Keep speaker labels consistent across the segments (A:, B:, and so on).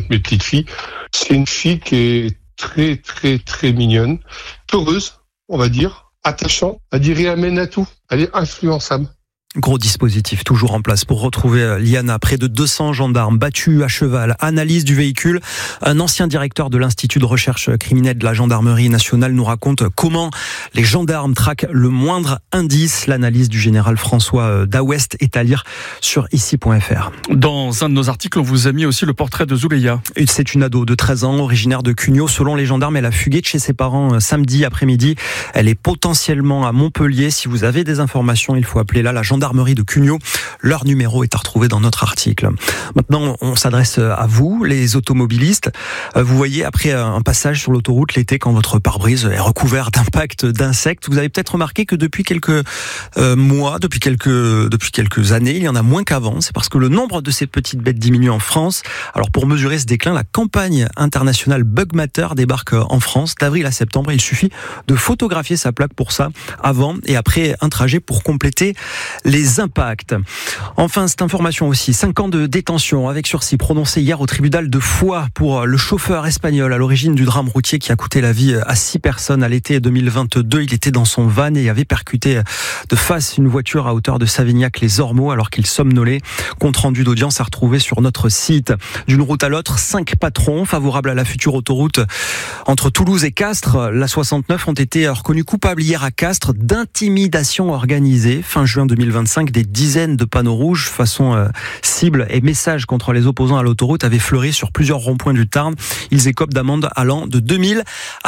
A: mes petites filles. C'est une fille qui est très, très, très mignonne, peureuse, on va dire, attachante. Elle dirait amène à tout. Elle est influençable.
B: Gros dispositif toujours en place pour retrouver Liana. Près de 200 gendarmes battus à cheval. Analyse du véhicule. Un ancien directeur de l'Institut de recherche criminelle de la gendarmerie nationale nous raconte comment les gendarmes traquent le moindre indice. L'analyse du général François Daouest est à lire sur ici.fr.
C: Dans un de nos articles, on vous a mis aussi le portrait de Zouleya.
B: C'est une ado de 13 ans, originaire de Cugnot. Selon les gendarmes, elle a fugué de chez ses parents samedi après-midi. Elle est potentiellement à Montpellier. Si vous avez des informations, il faut appeler là la gendarmerie de Cugnot. Leur numéro est à retrouver dans notre article. Maintenant, on s'adresse à vous, les automobilistes. Vous voyez, après un passage sur l'autoroute l'été, quand votre pare-brise est recouvert d'impacts d'insectes, vous avez peut-être remarqué que depuis quelques mois, depuis quelques années, il y en a moins qu'avant. C'est parce que le nombre de ces petites bêtes diminue en France. Alors, pour mesurer ce déclin, la campagne internationale Bugmatter débarque en France d'avril à septembre. Il suffit de photographier sa plaque pour ça, avant et après un trajet pour compléter les impacts. Enfin, cette information aussi, 5 ans de détention avec sursis prononcé hier au tribunal de Foix pour le chauffeur espagnol à l'origine du drame routier qui a coûté la vie à 6 personnes à l'été 2022. Il était dans son van et avait percuté de face une voiture à hauteur de Savignac-les-Ormeaux alors qu'il somnolait. Compte rendu d'audience à retrouver sur notre site. D'une route à l'autre, 5 patrons favorables à la future autoroute entre Toulouse et Castres, la 69, ont été reconnus coupables hier à Castres d'intimidation organisée. Fin juin 2025, des dizaines de panneaux rouges façon cible et messages contre les opposants à l'autoroute avaient fleuri sur plusieurs ronds-points du Tarn. Ils écopent d'amendes allant de 2000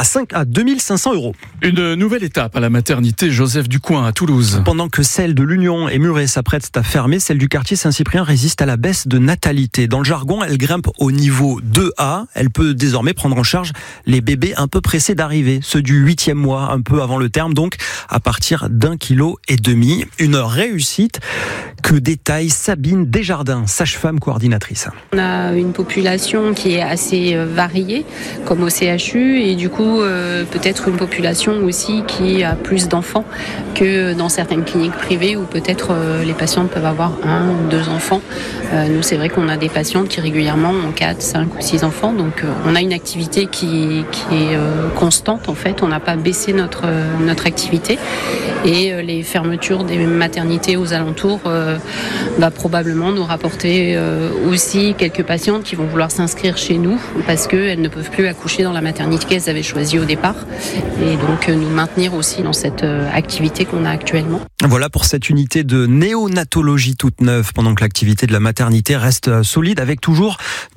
B: à 2500 euros.
C: Une nouvelle étape à la maternité Joseph Ducoing à Toulouse.
B: Pendant que celle de l'Union et Muret s'apprête à fermer, celle du quartier Saint-Cyprien résiste à la baisse de natalité. Dans le jargon, elle grimpe au niveau 2A. Elle peut désormais prendre en charge les bébés un peu pressés d'arriver, ceux du 8e mois, un peu avant le terme, donc à partir d'1,5 kg. Une réussite que détaille Sabine Desjardins, sage-femme coordinatrice.
D: On a une population qui est assez variée, comme au CHU, et du coup peut-être une population aussi qui a plus d'enfants que dans certaines cliniques privées où peut-être les patientes peuvent avoir 1 ou 2 enfants. Nous, c'est vrai qu'on a des patientes qui régulièrement ont 4, 5 ou 6 enfants, donc on a une activité qui est constante en fait. On n'a pas baissé notre activité et les fermetures des maternités aux alentours va probablement nous rapporter aussi quelques patientes qui vont vouloir s'inscrire chez nous parce qu'elles ne peuvent plus accoucher dans la maternité qu'elles avaient choisie au départ et donc nous maintenir aussi dans cette activité qu'on a actuellement.
B: Voilà pour cette unité de néonatologie toute neuve pendant que l'activité de la maternité reste solide avec toujours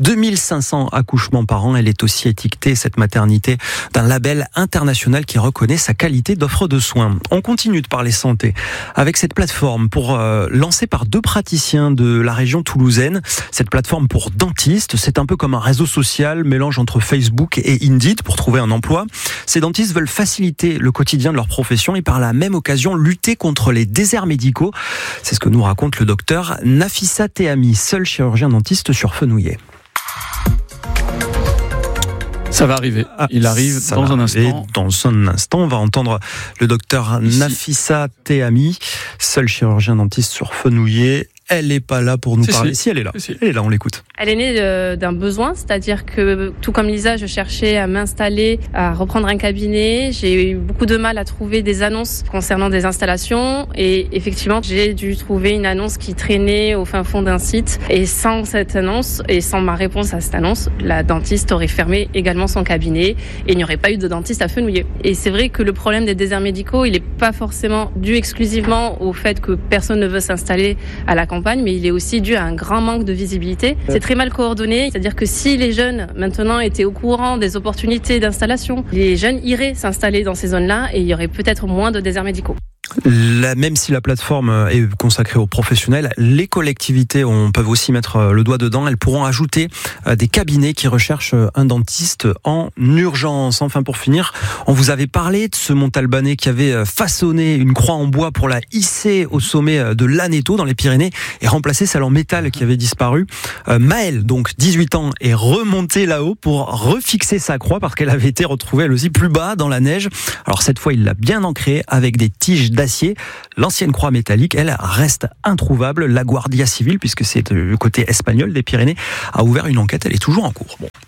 B: 2500 accouchements par an. Elle est aussi étiquetée, cette maternité, d'un label international qui reconnaît sa qualité d'offre de soins. On continue de parler santé avec cette plateforme lancée par 2 praticiens de la région toulousaine. Cette plateforme pour dentistes, c'est un peu comme un réseau social, mélange entre Facebook et Indeed pour trouver un emploi. Ces dentistes veulent faciliter le quotidien de leur profession et par la même occasion lutter contre les déserts médicaux. C'est ce que nous raconte le docteur Nafissa Tehami, seul chirurgien dentiste sur Fenouillet.
C: Ça va arriver. Il arrive dans un instant.
B: Dans un instant, on va entendre le docteur Nafissa Tehami, seul chirurgien dentiste sur Fenouillet. Elle n'est pas là pour nous parler. Si, elle est là. Elle est là, on l'écoute.
E: Elle est née d'un besoin, c'est-à-dire que tout comme Lisa, je cherchais à m'installer, à reprendre un cabinet. J'ai eu beaucoup de mal à trouver des annonces concernant des installations et effectivement, j'ai dû trouver une annonce qui traînait au fin fond d'un site et sans cette annonce et sans ma réponse à cette annonce, la dentiste aurait fermé également son cabinet et il n'y aurait pas eu de dentiste à Fenouillet. Et c'est vrai que le problème des déserts médicaux, il n'est pas forcément dû exclusivement au fait que personne ne veut s'installer à la campagne, mais il est aussi dû à un grand manque de visibilité. C'est très mal coordonné, c'est-à-dire que si les jeunes maintenant étaient au courant des opportunités d'installation, les jeunes iraient s'installer dans ces zones-là et il y aurait peut-être moins de déserts médicaux.
B: Même si la plateforme est consacrée aux professionnels, les collectivités peuvent aussi mettre le doigt dedans. Elles pourront ajouter des cabinets qui recherchent un dentiste en urgence. Enfin, pour finir, on vous avait parlé de ce Montalbanais qui avait façonné une croix en bois pour la hisser au sommet de l'Aneto dans les Pyrénées et remplacer celle en métal qui avait disparu. Maëlle, donc 18 ans, est remontée là-haut pour refixer sa croix parce qu'elle avait été retrouvée elle aussi plus bas dans la neige. Alors cette fois, il l'a bien ancrée avec des tiges d'acier. L'ancienne croix métallique, elle, reste introuvable. La Guardia Civile, puisque c'est du côté espagnol des Pyrénées, a ouvert une enquête. Elle est toujours en cours. Bon.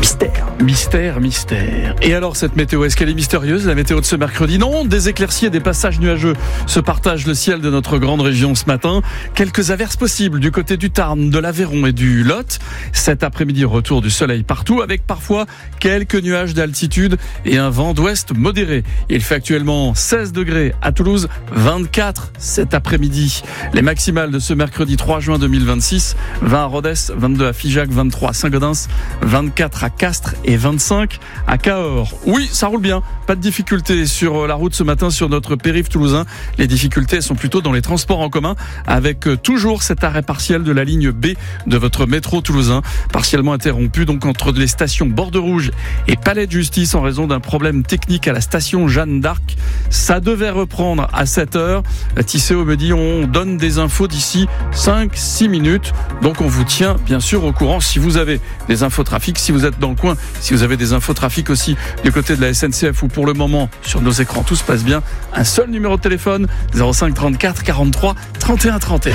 C: Mystère. Et alors cette météo, est-ce qu'elle est mystérieuse, la météo de ce mercredi? Non, des éclaircies et des passages nuageux se partagent le ciel de notre grande région ce matin. Quelques averses possibles du côté du Tarn, de l'Aveyron et du Lot. Cet après-midi, retour du soleil partout avec parfois quelques nuages d'altitude et un vent d'ouest modéré. Il fait actuellement 16 degrés à Toulouse, 24 cet après-midi. Les maximales de ce mercredi 3 juin 2026, 20 à Rodez, 22 à Figeac, 23 à Saint-Gaudens, 24 à Castres et 25 à Cahors. Oui, ça roule bien. Pas de difficultés sur la route ce matin sur notre périph' toulousain. Les difficultés sont plutôt dans les transports en commun avec toujours cet arrêt partiel de la ligne B de votre métro toulousain, partiellement interrompu donc entre les stations Borderouge et Palais de Justice en raison d'un problème technique à la station Jeanne d'Arc. Ça devait reprendre à 7h. Tisséo me dit on donne des infos d'ici 5-6 minutes. Donc on vous tient bien sûr au courant si vous avez des infos trafic, si vous êtes dans le coin, si vous avez des infos trafic aussi du côté de la SNCF ou pour le moment sur nos écrans tout se passe bien. Un seul numéro de téléphone 05 34 43 31 31.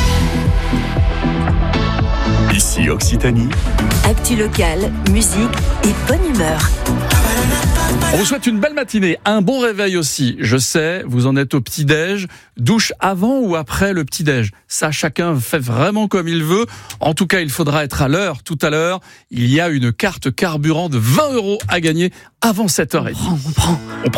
F: Ici Occitanie.
G: Actu locale, musique et bonne humeur.
C: On vous souhaite une belle matinée, un bon réveil aussi. Je sais, vous en êtes au petit-déj. Douche avant ou après le petit-déj? Ça, chacun fait vraiment comme il veut. En tout cas, il faudra être à l'heure. Tout à l'heure, il y a une carte carburant de 20 € à gagner avant 7h30.
B: On prend.